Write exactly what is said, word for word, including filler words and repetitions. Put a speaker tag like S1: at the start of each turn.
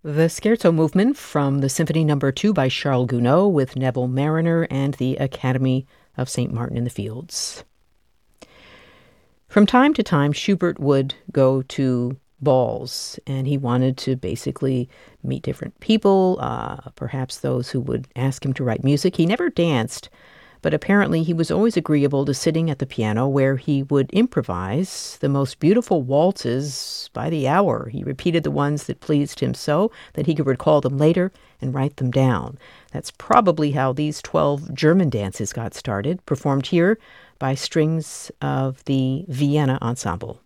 S1: The Scherzo Movement from the Symphony Number two by Charles Gounod with Neville Marriner and the Academy of Saint Martin in the Fields. From time to time, Schubert would go to balls, and he wanted to basically meet different people, uh, perhaps those who would ask him to write music. He never danced, but apparently he was always agreeable to sitting at the piano where he would improvise the most beautiful waltzes by the hour. He repeated the ones that pleased him so that he could recall them later and write them down. That's probably how these twelve German dances got started, performed here by strings of the Vienna Ensemble.